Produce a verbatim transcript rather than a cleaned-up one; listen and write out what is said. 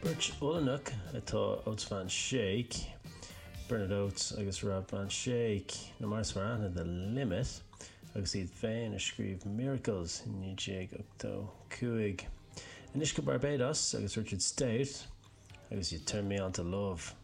Beirt Olanach atá Oates Van Shake, Bernard Oates agus Rob Van Shake na mars farana The Limit agus iad féin a scríb Miracles in nídéag octó cuaig. Inishka Barbados agus Richard Stout agus You Turn Me On To Love.